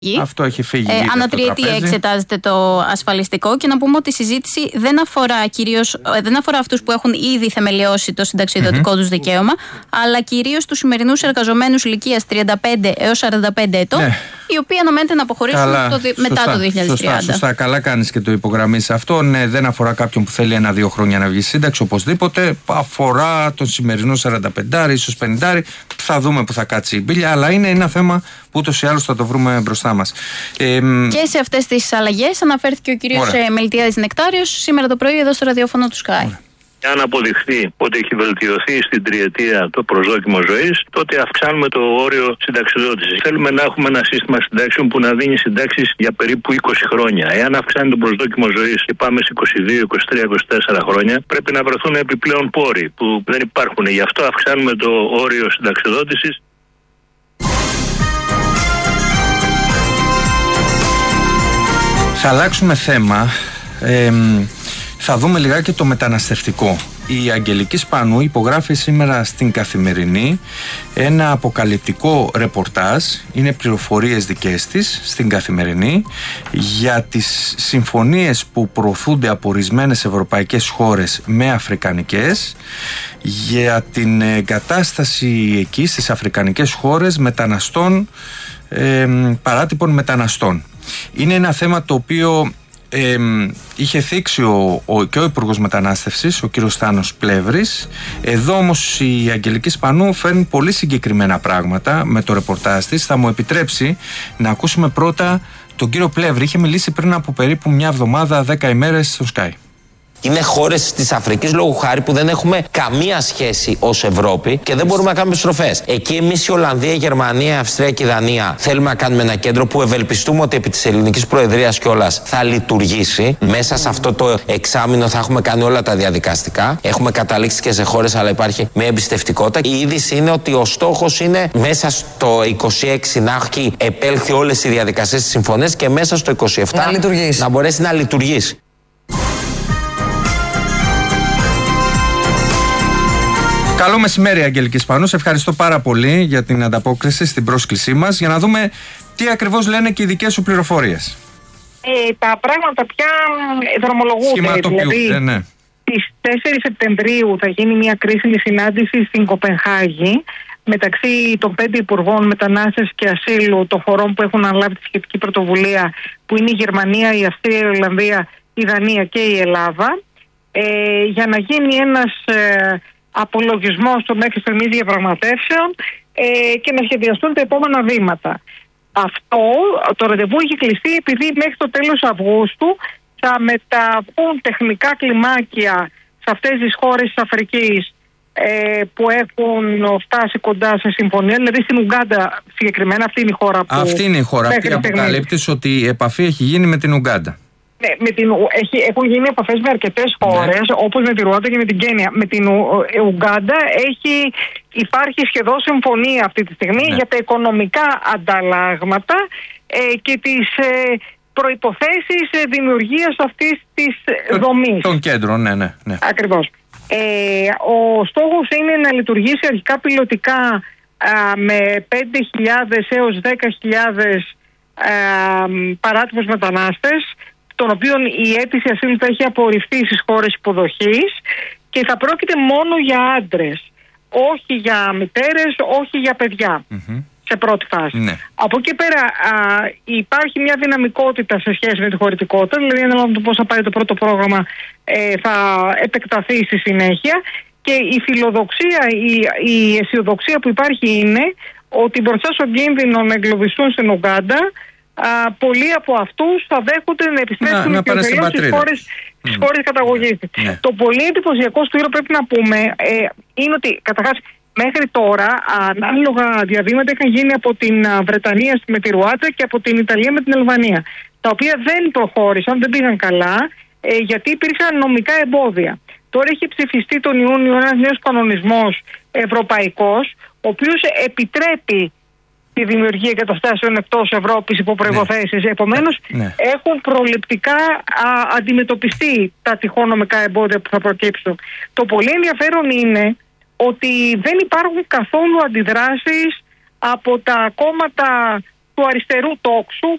Αυτό έχει φύγει. Ανά τριετία εξετάζεται το ασφαλιστικό και να πούμε ότι η συζήτηση δεν αφορά αυτούς που έχουν ήδη θεμελιώσει το συνταξιοδοτικό τους δικαίωμα, αλλά κυρίως τους σημερινούς εργαζομένους ηλικίας 35 έως 45 ετών, οι οποίοι αναμένεται να αποχωρήσουν μετά το 2030. Σωστά, καλά κάνεις και το υπογραμμίσεις αυτό. Ναι, δεν αφορά κάποιον που θέλει 1-2 χρόνια να βγει σύνταξη οπωσδήποτε. Αφορά τον σημερινό 45, ίσως 50. Θα δούμε που θα κάτσει η μπίλια, αλλά είναι ένα θέμα που ούτως ή άλλως θα το βρούμε μπροστά μας. Και σε αυτές τις αλλαγές αναφέρθηκε ο κύριος Μελτιάδης Νεκτάριος σήμερα το πρωί εδώ στο ραδιόφωνο του Sky. Αν αποδειχθεί ότι έχει βελτιωθεί στην τριετία το προσδόκιμο ζωής, τότε αυξάνουμε το όριο συνταξιοδότησης. Θέλουμε να έχουμε ένα σύστημα συντάξεων που να δίνει συντάξεις για περίπου 20 χρόνια. Εάν αυξάνει το προσδόκιμο ζωής και πάμε σε 22, 23, 24 χρόνια, πρέπει να βρεθούν επιπλέον πόροι που δεν υπάρχουν. Γι' αυτό αυξάνουμε το όριο συνταξιοδότησης. Θα αλλάξουμε θέμα. Θα δούμε λιγάκι το μεταναστευτικό. Η Αγγελική Σπανού υπογράφει σήμερα στην Καθημερινή ένα αποκαλυπτικό ρεπορτάζ, είναι πληροφορίες δικές της στην Καθημερινή, για τις συμφωνίες που προωθούνται από ορισμένες ευρωπαϊκές χώρες με αφρικανικές, για την εγκατάσταση εκεί στις αφρικανικές χώρες μεταναστών, παράτυπων μεταναστών. Είναι ένα θέμα το οποίο είχε θίξει και ο Υπουργός Μετανάστευσης, ο κύριος Στάνος Πλεύρης. Εδώ όμως η Αγγελική Σπανού φέρνει πολύ συγκεκριμένα πράγματα με το ρεπορτάζ της. Θα μου επιτρέψει να ακούσουμε πρώτα τον κύριο Πλεύρη. Είχε μιλήσει πριν από περίπου μια εβδομάδα, 10 ημέρες στο Sky. Είναι χώρες της Αφρικής, λόγου χάρη, που δεν έχουμε καμία σχέση ως Ευρώπη και δεν μπορούμε να κάνουμε επιστροφές. Εκεί εμείς η Ολλανδία, η Γερμανία, η Αυστρία και η Δανία θέλουμε να κάνουμε ένα κέντρο που ευελπιστούμε ότι επί της ελληνικής προεδρίας κιόλας θα λειτουργήσει. Μέσα σε αυτό το εξάμηνο θα έχουμε κάνει όλα τα διαδικαστικά. Έχουμε καταλήξει και σε χώρες, αλλά υπάρχει μια εμπιστευτικότητα. Η είδηση είναι ότι ο στόχος είναι μέσα στο 26 να έχει επέλθει όλες οι διαδικασίες της συμφωνίας και μέσα στο 27 να μπορέσει να λειτουργήσει. Καλό μεσημέρι, Αγγελική Σπανού. Σε ευχαριστώ πάρα πολύ για την ανταπόκριση στην πρόσκλησή μας, για να δούμε τι ακριβώς λένε και οι δικές σου πληροφορίες. Τα πράγματα πια δρομολογούνται. Δηλαδή, στις 4 Σεπτεμβρίου θα γίνει μια κρίσιμη συνάντηση στην Κοπενχάγη μεταξύ των 5 υπουργών μετανάστευσης και ασύλου των χωρών που έχουν αναλάβει τη σχετική πρωτοβουλία, που είναι η Γερμανία, η Αυστρία, η Ολλανδία, η Δανία και η Ελλάδα, για να γίνει ένας απολογισμός των μέχρι στιγμής διαπραγματεύσεων και να σχεδιαστούν τα επόμενα βήματα. Αυτό το ραντεβού έχει κλειστεί επειδή μέχρι το τέλος Αυγούστου θα μεταβούν τεχνικά κλιμάκια σε αυτές τις χώρες της Αφρικής που έχουν φτάσει κοντά σε συμφωνία, δηλαδή στην Ουγκάντα συγκεκριμένα. Αυτή είναι η χώρα που... Αυτή είναι η χώρα, αυτή αποκαλύπτεις ότι η επαφή έχει γίνει με την Ουγκάντα. Ναι, έχουν γίνει επαφές με αρκετές χώρες, όπως με τη Ρουάντα και με την Κένια. Με την Ουγκάντα υπάρχει σχεδόν συμφωνία αυτή τη στιγμή για τα οικονομικά ανταλλάγματα και τις προϋποθέσεις δημιουργίας αυτής της δομής. Των κέντρων, ναι. Ακριβώς. Ο στόχος είναι να λειτουργήσει αρχικά πιλωτικά με 5.000 έως 10.000 παράτυπους μετανάστες, των οποίων η αίτηση ασύλου θα έχει απορριφθεί στις χώρες υποδοχής και θα πρόκειται μόνο για άντρες, όχι για μητέρες, όχι για παιδιά σε πρώτη φάση. Από εκεί πέρα υπάρχει μια δυναμικότητα σε σχέση με τη χωρητικότητα, δηλαδή ανάλογα το πώς θα πάει το πρώτο πρόγραμμα θα επεκταθεί στη συνέχεια, και η φιλοδοξία, η αισιοδοξία που υπάρχει είναι ότι μπροστά στον κίνδυνο να εγκλωβιστούν στην Ουγκάντα, πολλοί από αυτούς θα δέχονται να επιστρέψουν στις χώρες καταγωγής. Το πολύ εντυπωσιακό στο πρέπει να πούμε είναι ότι καταρχάς μέχρι τώρα ανάλογα διαβήματα είχαν γίνει από την Βρετανία με τη Ρουάντα και από την Ιταλία με την Αλβανία, τα οποία δεν προχώρησαν, δεν πήγαν καλά, γιατί υπήρχαν νομικά εμπόδια. Τώρα έχει ψηφιστεί τον Ιούνιο ένας νέος κανονισμός ευρωπαϊκός, ο οποίος επιτρέπει τη δημιουργία εγκαταστάσεων εκτός Ευρώπης υπό προϋποθέσεις. Επομένως, έχουν προληπτικά αντιμετωπιστεί τα τυχόν νομικά εμπόδια που θα προκύψουν. Το πολύ ενδιαφέρον είναι ότι δεν υπάρχουν καθόλου αντιδράσεις από τα κόμματα του του αριστερού τόξου